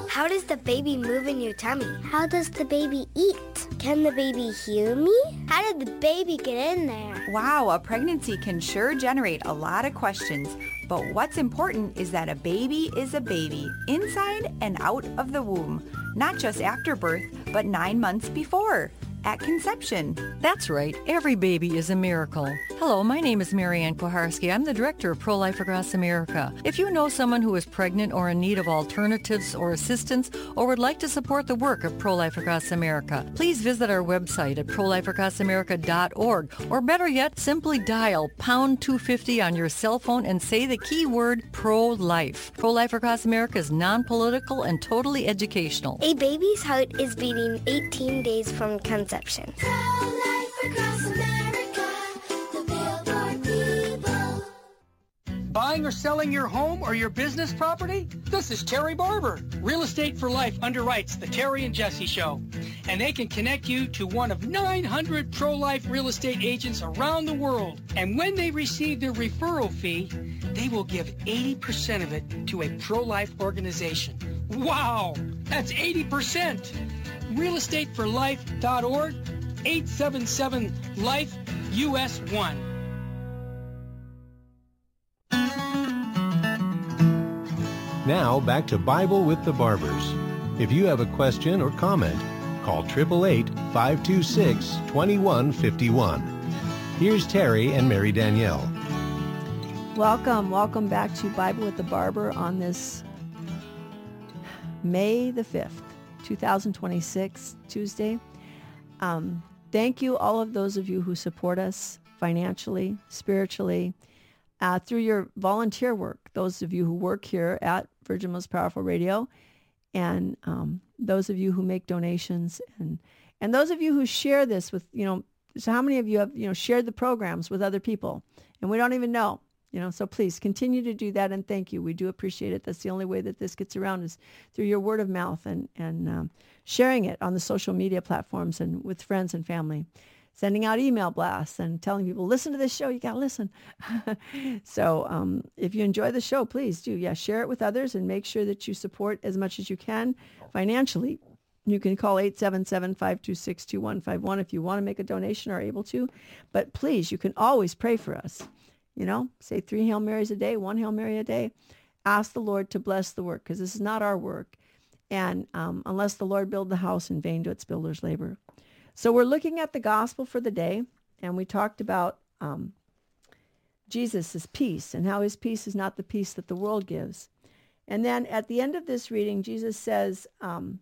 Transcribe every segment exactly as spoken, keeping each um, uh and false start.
How does the baby move in your tummy? How does the baby eat? Can the baby hear me? How did the baby get in there? Wow, a pregnancy can sure generate a lot of questions. But what's important is that a baby is a baby, inside and out of the womb. Not just after birth, but nine months before, at conception. That's right. Every baby is a miracle. Hello, my name is Marianne Koharski. I'm the director of Pro-Life Across America. If you know someone who is pregnant or in need of alternatives or assistance or would like to support the work of Pro-Life Across America, please visit our website at pro life across america dot org, or better yet, simply dial pound two fifty on your cell phone and say the keyword pro-life. Pro-Life Across America is non-political and totally educational. A baby's heart is beating eighteen days from conception. Pro-Life Across America, the Billboard people. Buying or selling your home or your business property? This is Terry Barber. Real Estate for Life underwrites the Terry and Jesse Show, and they can connect you to one of nine hundred pro-life real estate agents around the world. And when they receive their referral fee, they will give eighty percent of it to a pro-life organization. Wow, that's eighty percent. real estate for life dot org, eight seven seven life U S one. Now back to Bible with the Barbers. If you have a question or comment, call eight eight eight, five two six, two one five one. Here's Terry and Mary Danielle. Welcome, welcome back to Bible with the Barber on this May the fifth, two thousand twenty-six, Tuesday. Um, thank you, all of those of you who support us financially, spiritually, uh, through your volunteer work. Those of you who work here at Virgin Most Powerful Radio, and um, those of you who make donations, and and those of you who share this with, you know, so how many of you have, you know, shared the programs with other people, and we don't even know. You know, so please continue to do that, and thank you. We do appreciate it. That's the only way that this gets around is through your word of mouth and, and um, sharing it on the social media platforms and with friends and family, sending out email blasts and telling people, listen to this show, you got to listen. So um, if you enjoy the show, please do. Yeah, share it with others and make sure that you support as much as you can financially. You can call eight seven seven, five two six, two one five one if you want to make a donation or are able to. But please, you can always pray for us. You know, say three Hail Marys a day, one Hail Mary a day. Ask the Lord to bless the work, because this is not our work. And um, unless the Lord build the house, in vain do its builders labor. So we're looking at the gospel for the day, and we talked about um, Jesus' peace and how his peace is not the peace that the world gives. And then at the end of this reading, Jesus says, um,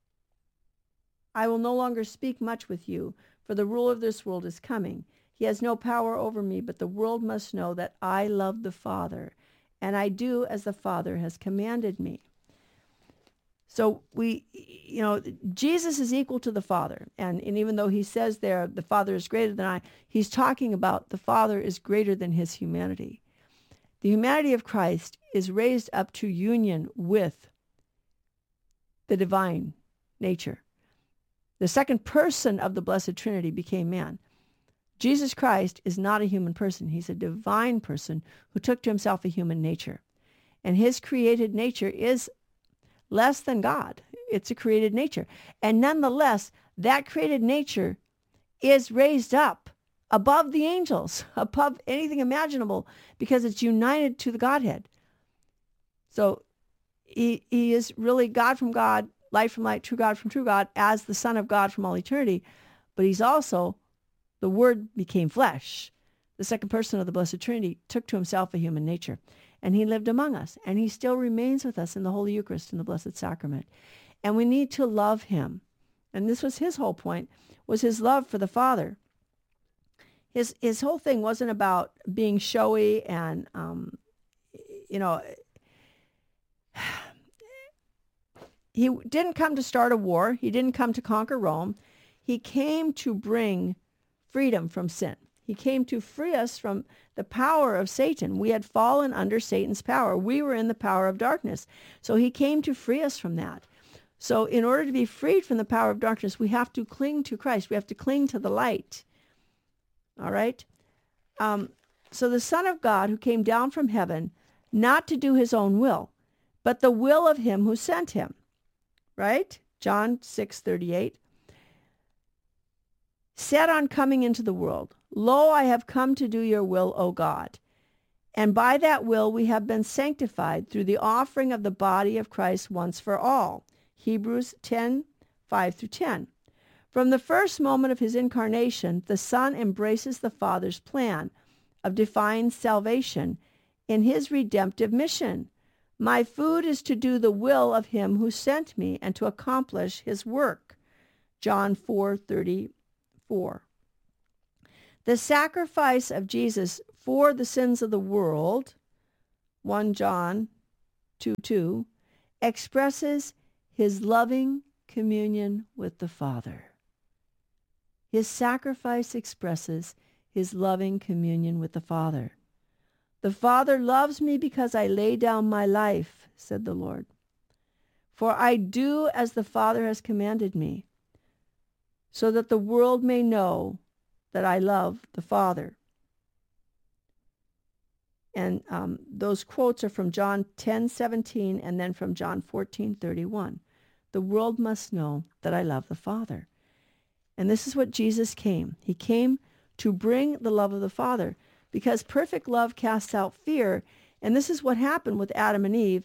I will no longer speak much with you, for the ruler of this world is coming. He has no power over me, but the world must know that I love the Father, and I do as the Father has commanded me. So we, you know, Jesus is equal to the Father. And, and even though he says there, the Father is greater than I, he's talking about the Father is greater than his humanity. The humanity of Christ is raised up to union with the divine nature. The second person of the Blessed Trinity became man. Jesus Christ is not a human person. He's a divine person who took to himself a human nature. And his created nature is less than God. It's a created nature. And nonetheless, that created nature is raised up above the angels, above anything imaginable, because it's united to the Godhead. So he, he is really God from God, light from light, true God from true God, as the Son of God from all eternity. But he's also the Word became flesh. The second person of the Blessed Trinity took to himself a human nature, and he lived among us, and he still remains with us in the Holy Eucharist, in the Blessed Sacrament. And we need to love him. And this was his whole point, was his love for the Father. His his whole thing wasn't about being showy and, um, you know, he didn't come to start a war. He didn't come to conquer Rome. He came to bring freedom from sin. He came to free us from the power of Satan. We had fallen under Satan's power. We were in the power of darkness. So he came to free us from that. So in order to be freed from the power of darkness, we have to cling to Christ. We have to cling to the light. All right? Um, so the Son of God who came down from heaven, not to do his own will, but the will of him who sent him. right? John six thirty-eight. Set on coming into the world. Lo, I have come to do your will, O God. And by that will we have been sanctified through the offering of the body of Christ once for all. Hebrews ten, five through ten. From the first moment of his incarnation, the Son embraces the Father's plan of divine salvation in his redemptive mission. My food is to do the will of him who sent me and to accomplish his work. John four thirty-four. The sacrifice of Jesus for the sins of the world, First John two two, expresses his loving communion with the Father. His sacrifice expresses his loving communion with the Father. The Father loves me because I lay down my life, said the Lord. For I do as the Father has commanded me, so that the world may know that I love the Father. And um, those quotes are from John ten seventeen and then from John fourteen thirty-one. The world must know that I love the Father. And this is what Jesus came. He came to bring the love of the Father, because perfect love casts out fear. And this is what happened with Adam and Eve.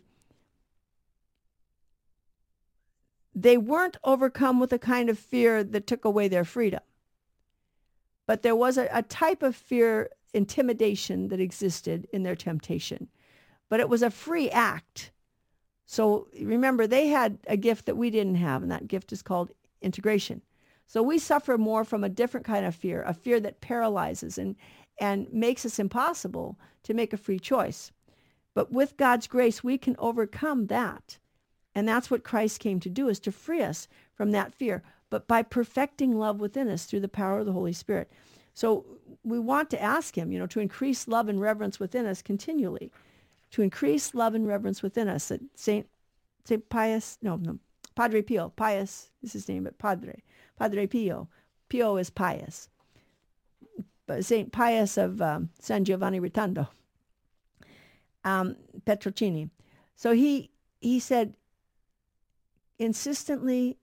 They weren't overcome with a kind of fear that took away their freedom. But there was a, a type of fear, intimidation, that existed in their temptation. But it was a free act. So remember, they had a gift that we didn't have, and that gift is called integration. So we suffer more from a different kind of fear, a fear that paralyzes and, and makes us impossible to make a free choice. But with God's grace, we can overcome that. And that's what Christ came to do, is to free us from that fear, but by perfecting love within us through the power of the Holy Spirit. So we want to ask him, you know, to increase love and reverence within us continually, to increase love and reverence within us. That Saint Saint Pius, no, no, Padre Pio, Pius is his name, but Padre, Padre Pio, Pio is pious. But Saint Pius of um, San Giovanni Rotondo, um, Petrocini. So he he said, insistently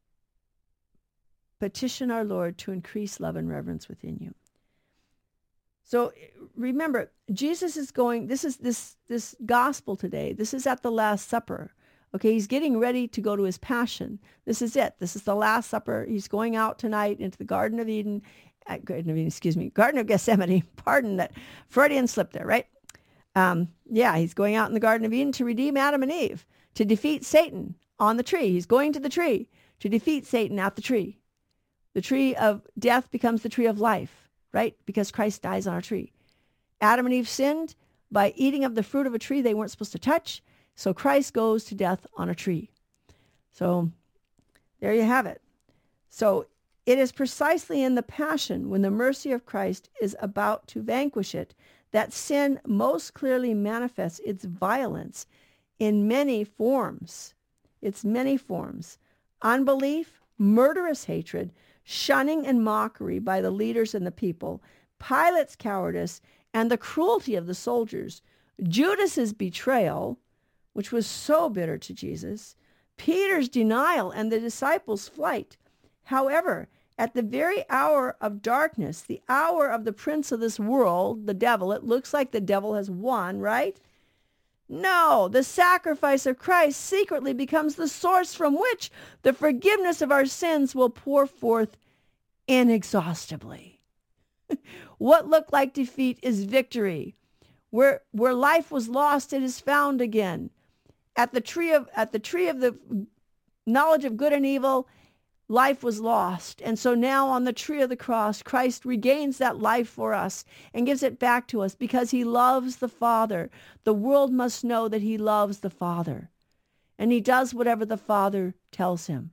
petition our Lord to increase love and reverence within you. So remember, Jesus is going, this is this this gospel today. This is at the Last Supper. Okay, he's getting ready to go to his passion. This is it. This is the Last Supper. He's going out tonight into the Garden of Eden, uh, Garden of Eden, excuse me, Garden of Gethsemane. Pardon that Freudian slip there, right? Um, yeah, he's going out in the Garden of Eden to redeem Adam and Eve, to defeat Satan on the tree. He's going to the tree to defeat Satan at the tree. The tree of death becomes the tree of life, right? Because Christ dies on our tree. Adam and Eve sinned by eating of the fruit of a tree they weren't supposed to touch. So Christ goes to death on a tree. So there you have it. So it is precisely in the passion, when the mercy of Christ is about to vanquish it, that sin most clearly manifests its violence in many forms. Its many forms. Unbelief, murderous hatred, shunning and mockery by the leaders and the people, Pilate's cowardice, and the cruelty of the soldiers, Judas's betrayal, which was so bitter to Jesus, Peter's denial, and the disciples' flight. However, at the very hour of darkness, the hour of the prince of this world, the devil, it looks like the devil has won, right? No, the sacrifice of Christ secretly becomes the source from which the forgiveness of our sins will pour forth inexhaustibly. What looked like defeat is victory. Where, where life was lost, it is found again. At the tree of at the tree of the knowledge of good and evil, life was lost. And so now on the tree of the cross, Christ regains that life for us and gives it back to us because he loves the Father. The world must know that he loves the Father. And he does whatever the Father tells him.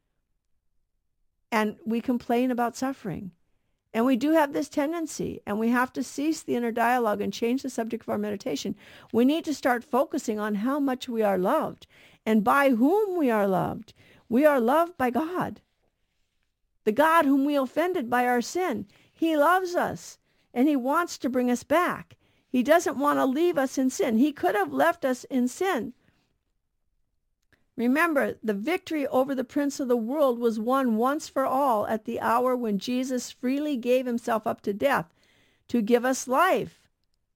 And we complain about suffering. And we do have this tendency, and we have to cease the inner dialogue and change the subject of our meditation. We need to start focusing on how much we are loved and by whom we are loved. We are loved by God, the God whom we offended by our sin. He loves us, and he wants to bring us back. He doesn't want to leave us in sin. He could have left us in sin Remember, the victory over the prince of the world was won once for all at the hour when Jesus freely gave himself up to death to give us life.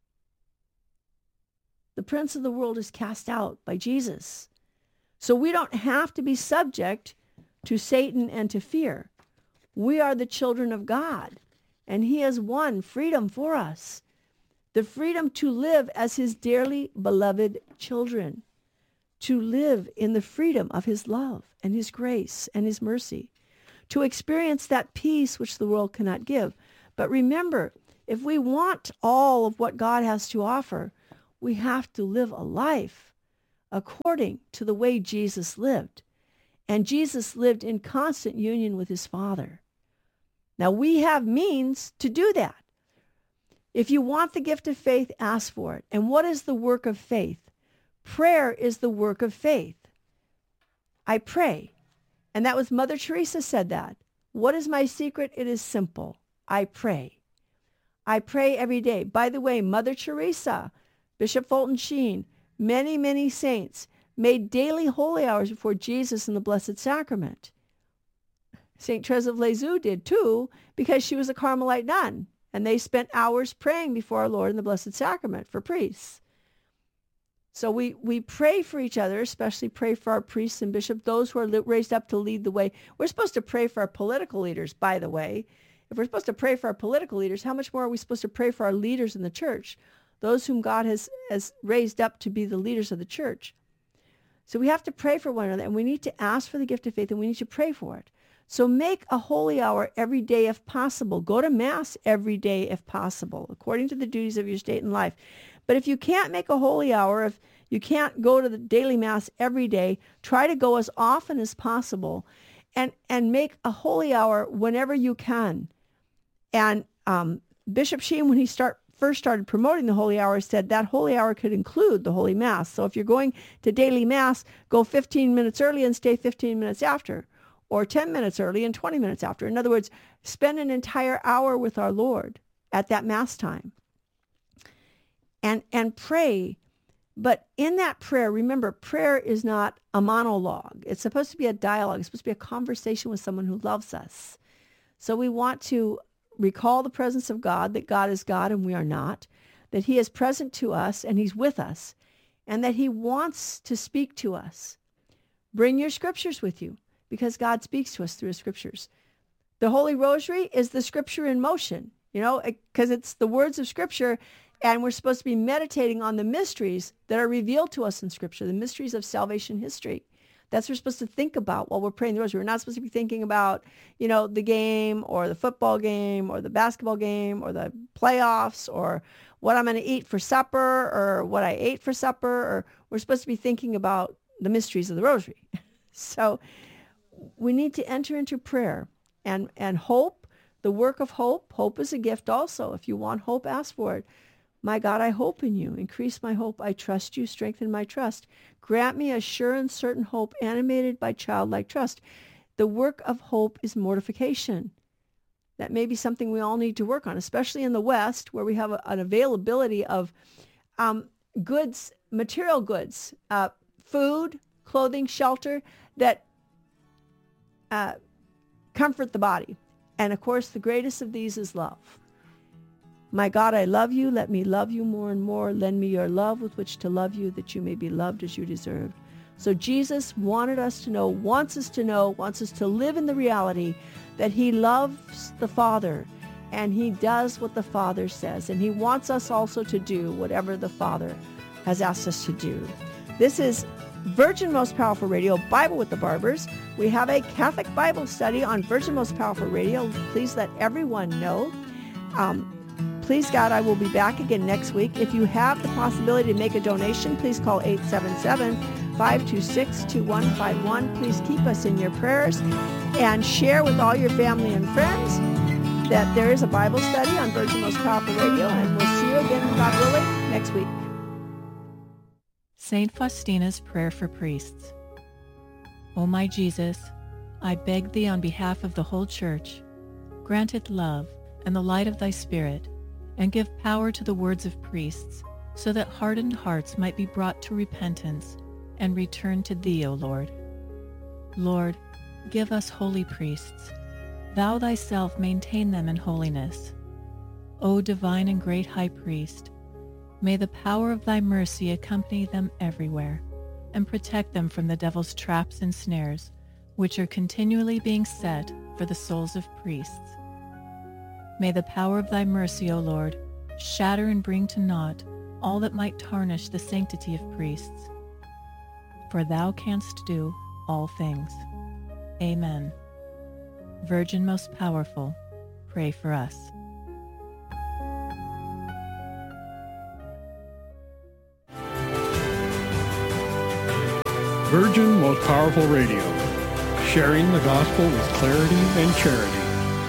The prince of the world is cast out by Jesus. So we don't have to be subject to Satan and to fear. We are the children of God, and he has won freedom for us. The freedom to live as his dearly beloved children, to live in the freedom of his love and his grace and his mercy, to experience that peace which the world cannot give. But remember, if we want all of what God has to offer, we have to live a life according to the way Jesus lived. And Jesus lived in constant union with his Father. Now we have means to do that. If you want the gift of faith, ask for it. And what is the work of faith? Prayer is the work of faith. I pray. And that was Mother Teresa said that. What is my secret? It is simple. I pray. I pray every day. By the way, Mother Teresa, Bishop Fulton Sheen, many, many saints made daily holy hours before Jesus in the Blessed Sacrament. Saint Therese of Lisieux did too, because she was a Carmelite nun, and they spent hours praying before our Lord in the Blessed Sacrament for priests. So we, we pray for each other, especially pray for our priests and bishops, those who are raised up to lead the way. We're supposed to pray for our political leaders, by the way. If we're supposed to pray for our political leaders, how much more are we supposed to pray for our leaders in the church, those whom God has, has raised up to be the leaders of the church? So we have to pray for one another, and we need to ask for the gift of faith, and we need to pray for it. So make a holy hour every day if possible. Go to Mass every day if possible, according to the duties of your state and life. But if you can't make a holy hour, if you can't go to the daily Mass every day, try to go as often as possible and, and make a holy hour whenever you can. And um, Bishop Sheen, when he start, first started promoting the holy hour, said that holy hour could include the Holy Mass. So if you're going to daily Mass, go fifteen minutes early and stay fifteen minutes after, or ten minutes early and twenty minutes after. In other words, spend an entire hour with our Lord at that Mass time. And and pray. But in that prayer, remember, prayer is not a monologue. It's supposed to be a dialogue. It's supposed to be a conversation with someone who loves us. So we want to recall the presence of God, that God is God and we are not, that he is present to us and he's with us, and that he wants to speak to us. Bring your scriptures with you, because God speaks to us through his scriptures. The Holy Rosary is the scripture in motion, you know, because it's the words of scripture, and we're supposed to be meditating on the mysteries that are revealed to us in scripture, the mysteries of salvation history. That's what we're supposed to think about while we're praying the rosary. We're not supposed to be thinking about, you know, the game or the football game or the basketball game or the playoffs or what I'm going to eat for supper or what I ate for supper. Or we're supposed to be thinking about the mysteries of the rosary. So we need to enter into prayer and, and hope, the work of hope. Hope is a gift also. If you want hope, ask for it. My God, I hope in you. Increase my hope. I trust you. Strengthen my trust. Grant me a sure and certain hope animated by childlike trust. The work of hope is mortification. That may be something we all need to work on, especially in the West, where we have a, an availability of um, goods, material goods, uh, food, clothing, shelter, that uh, comfort the body. And of course, the greatest of these is love. My God, I love you. Let me love you more and more. Lend me your love with which to love you, that you may be loved as you deserved. So Jesus wanted us to know, wants us to know, wants us to live in the reality that he loves the Father and he does what the Father says. And he wants us also to do whatever the Father has asked us to do. This is Virgin Most Powerful Radio, Bible with the Barbers. We have a Catholic Bible study on Virgin Most Powerful Radio. Please let everyone know. Um, Please, God, I will be back again next week. If you have the possibility to make a donation, please call eight seven seven, five two six, two one five one. Please keep us in your prayers and share with all your family and friends that there is a Bible study on Virgin Most Powerful Radio, and we'll see you again, God willing, next week. Saint Faustina's Prayer for Priests. O my Jesus, I beg thee on behalf of the whole Church, grant it love and the light of thy Spirit, and give power to the words of priests, so that hardened hearts might be brought to repentance, and return to thee, O Lord. Lord, give us holy priests. Thou thyself maintain them in holiness. O divine and great high priest, may the power of thy mercy accompany them everywhere and protect them from the devil's traps and snares, which are continually being set for the souls of priests. May the power of thy mercy, O Lord, shatter and bring to naught all that might tarnish the sanctity of priests. For thou canst do all things. Amen. Virgin most powerful, pray for us. Virgin Most Powerful Radio, sharing the gospel with clarity and charity.